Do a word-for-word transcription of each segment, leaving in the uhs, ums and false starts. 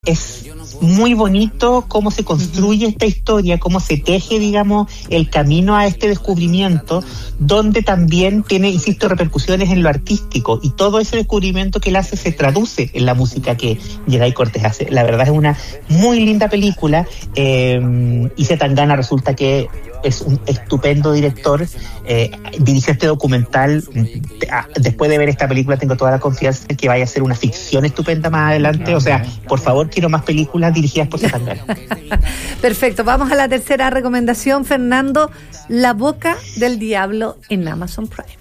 es muy bonito cómo se construye esta historia, cómo se teje, digamos, el camino a este descubrimiento, donde también tiene, insisto, repercusiones en lo artístico, y todo ese descubrimiento que él hace se traduce en la música que Yeray Cortés hace. La verdad es una muy linda película, eh, y Zetangana resulta que es un estupendo director, eh, dirige este documental. Después de ver esta película tengo toda la confianza en que vaya a ser una ficción estupenda más adelante. O sea, por favor, quiero más películas dirigidas por Zetangana. Perfecto, vamos a la tercera recomendación, Fernando, La Boca del Diablo en Amazon Prime.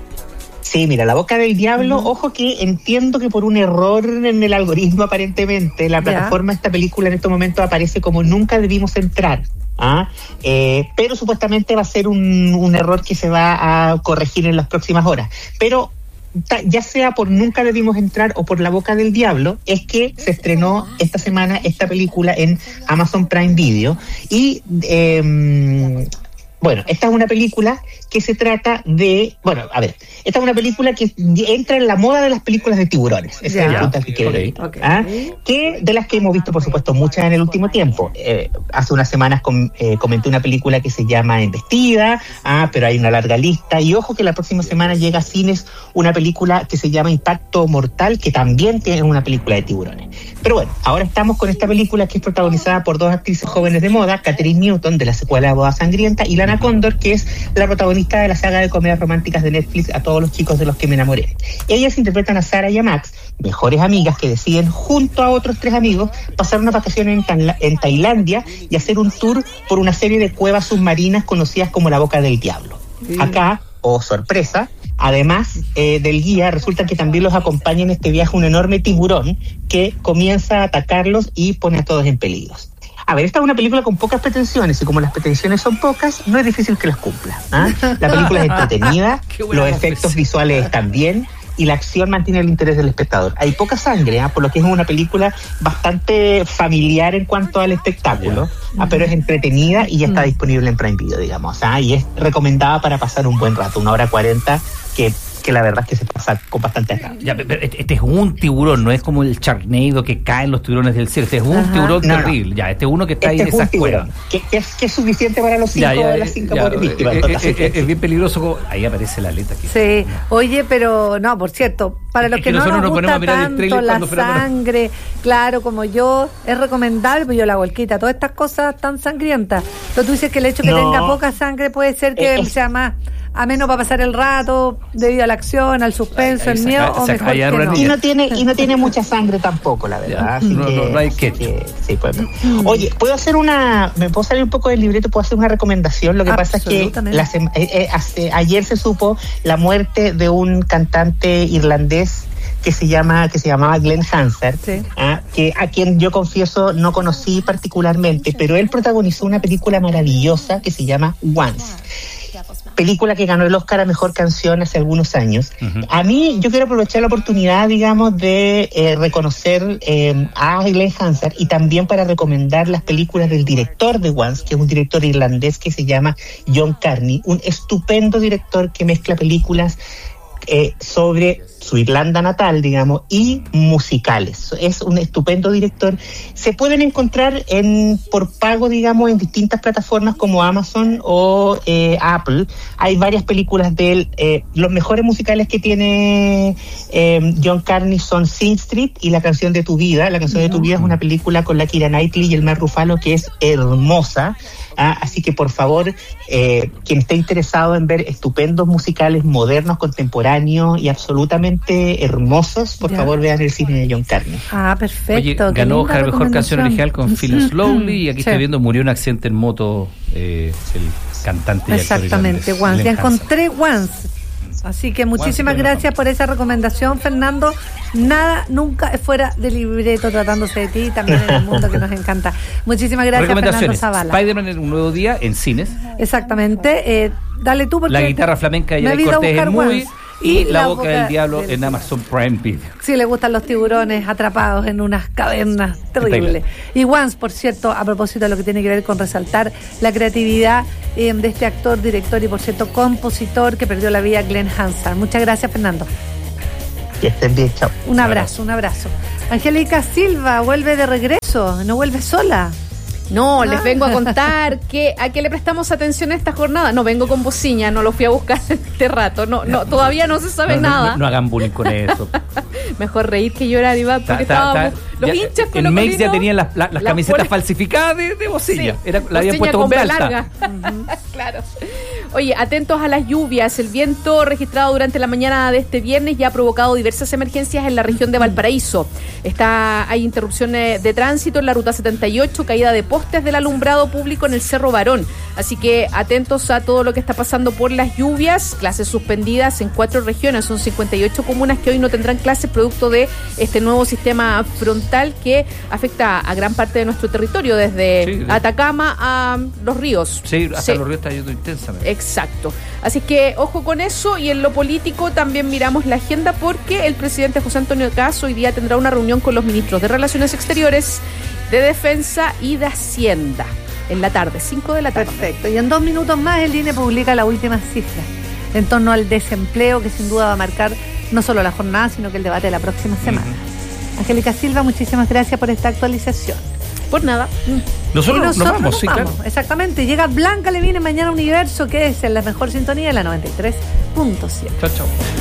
Sí, mira, La Boca del Diablo, uh-huh. Ojo que entiendo que por un error en el algoritmo aparentemente, la plataforma de esta película en estos momentos aparece como Nunca Debimos Entrar. ¿Ah? Eh, pero supuestamente va a ser un, un error que se va a corregir en las próximas horas. Pero ta, ya sea por Nunca Debimos Entrar o por La Boca del Diablo, es que se estrenó esta semana esta película en Amazon Prime Video. Y eh, bueno, esta es una película que se trata de, bueno, a ver, esta es una película que entra en la moda de las películas de tiburones. Esa yeah. es la punta que quiero okay. okay. ¿Ah? Que de las que hemos visto, por supuesto, muchas en el último tiempo. Eh, hace unas semanas com, eh, comenté una película que se llama Embestida, ah, pero hay una larga lista. Y ojo que la próxima semana llega a cines una película que se llama Impacto Mortal, que también tiene una película de tiburones. Pero bueno, ahora estamos con esta película que es protagonizada por dos actrices jóvenes de moda, Katherine Newton, de la secuela de Boda Sangrienta, y Lana Condor, que es la protagonista de la saga de comedias románticas de Netflix A Todos los Chicos de los que me enamoré. Ellas interpretan a Sara y a Max, mejores amigas que deciden, junto a otros tres amigos, pasar una vacación en, Tan- en Tailandia y hacer un tour por una serie de cuevas submarinas conocidas como la Boca del Diablo. Sí. Acá, oh sorpresa, además eh, del guía, resulta que también los acompaña en este viaje un enorme tiburón que comienza a atacarlos y pone a todos en peligro. A ver, esta es una película con pocas pretensiones, y como las pretensiones son pocas, no es difícil que las cumpla. ¿Ah? La película es entretenida, los efectos visuales también, y la acción mantiene el interés del espectador. Hay poca sangre, ¿eh? Por lo que es una película bastante familiar en cuanto al espectáculo, yeah. ¿eh? Pero es entretenida y ya está disponible en Prime Video, digamos, ¿eh? Y es recomendada para pasar un buen rato, una hora cuarenta, que que la verdad es que se pasa con bastante acá. Ya, pero este es un tiburón, no es como el Sharknado que caen los tiburones del cielo. Este es un Ajá. tiburón no, terrible. No. Ya, este es uno que está este ahí en esa cueva. Que, que, es, que es suficiente para los cinco ya, ya, de las cinco ya, víctimas. Es, es, es, es bien peligroso. Ahí aparece la aleta. Aquí. Sí, oye, pero no, por cierto, para los es que, que no nos gusta tanto la sangre, fuera... claro, como yo, es recomendable, pues yo la volquita, todas estas cosas tan sangrientas. Pero tú dices que el hecho que no. tenga poca sangre puede ser que es, sea más... ameno para pasar el rato debido a la acción, al suspenso, el miedo, o mejor que no. Y no tiene y no tiene mucha sangre tampoco, la verdad. Así no, que, no, no hay que, que sí, pues. Oye, puedo hacer una, me puedo salir un poco del libreto, puedo hacer una recomendación. Lo que pasa es que la, eh, eh, hace, ayer se supo la muerte de un cantante irlandés que se llama que se llamaba Glenn Hansard, sí. ¿ah? que a quien yo confieso no conocí particularmente, pero él protagonizó una película maravillosa que se llama Once. Película que ganó el Oscar a Mejor Canción hace algunos años. Uh-huh. A mí, yo quiero aprovechar la oportunidad, digamos, de eh, reconocer eh, a Glenn Hansard, y también para recomendar las películas del director de Once, que es un director irlandés que se llama John Carney, un estupendo director que mezcla películas eh, sobre su Irlanda natal, digamos, y musicales. Es un estupendo director. Se pueden encontrar en por pago, digamos, en distintas plataformas como Amazon o eh, Apple. Hay varias películas de él. Eh, los mejores musicales que tiene eh, John Carney son Sing Street y La Canción de tu Vida. La Canción de tu Vida es una película con la Keira Knightley y el Mark Ruffalo que es hermosa. Ah, así que por favor, eh, quien esté interesado en ver estupendos musicales modernos, contemporáneos y absolutamente hermosos, por ya. favor vean el cine de John Carney. Ah, perfecto. Oye, ganó Oscar Mejor Canción Original con Feel Slowly, y aquí sí. estoy viendo, murió en un accidente en moto eh, el cantante y actor exactamente, Once. Ya encontré Once. Así que muchísimas gracias por esa recomendación, Fernando. Nada nunca es fuera del libreto tratándose de ti, también en el mundo que nos encanta. Muchísimas gracias, Fernando Zavala. Spider-Man en un nuevo día en cines. Exactamente. Eh, dale tú porque la guitarra flamenca y el Cortés es muy... Y La, la Boca, boca del Diablo del... en Amazon Prime Video. Sí, le gustan los tiburones atrapados en unas cavernas terribles. Y Once, por cierto, a propósito de lo que tiene que ver con resaltar la creatividad eh, de este actor, director y, por cierto, compositor que perdió la vida, Glenn Hansard. Muchas gracias, Fernando. Que estén bien, chao. Un abrazo, un abrazo. Angélica Silva vuelve de regreso, no vuelve sola. No, les vengo a contar que a qué le prestamos atención a esta jornada. No vengo con bociña, no lo fui a buscar este rato. No, no, todavía no se sabe no, nada. No, no hagan bullying con eso. Mejor reír que llorar, Iván, porque ta, ta, estábamos ta, los ya, hinchas con en Mex ya tenían las, las, las camisetas pole... falsificadas de, de bocilla. Sí, Era, la habían puesto con B alta. Uh-huh. Claro. Oye, atentos a las lluvias. El viento registrado durante la mañana de este viernes ya ha provocado diversas emergencias en la región de Valparaíso. Está, hay interrupciones de tránsito en la ruta setenta y ocho, caída de postes del alumbrado público en el Cerro Barón. Así que atentos a todo lo que está pasando por las lluvias. Clases suspendidas en cuatro regiones. Son cincuenta y ocho comunas que hoy no tendrán clases producto de este nuevo sistema frontal que afecta a gran parte de nuestro territorio, desde sí, Atacama a los ríos. Sí, hasta sí. Los ríos está yendo intensamente. Exacto. Así que ojo con eso. Y en lo político también miramos la agenda, porque el presidente José Antonio Caz hoy día tendrá una reunión con los ministros de Relaciones Exteriores, de Defensa y de Hacienda en la tarde, cinco de la tarde. Perfecto. Y en dos minutos más el I N E publica las últimas cifras en torno al desempleo, que sin duda va a marcar no solo la jornada, sino que el debate de la próxima semana. Uh-huh. Angélica Silva, muchísimas gracias por esta actualización. Por nada. Nosotros, nosotros nos vamos, nos sí, vamos. Claro. Exactamente. Llega Blanca Levine mañana Universo, que es en la mejor sintonía de la noventa y tres punto siete. Chao, chao.